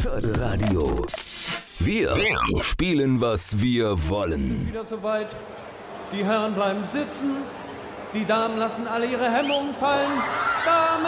Förderradio. Wir spielen, was wir wollen. Wieder soweit. Die Herren bleiben sitzen. Die Damen lassen alle ihre Hemmungen fallen. Damen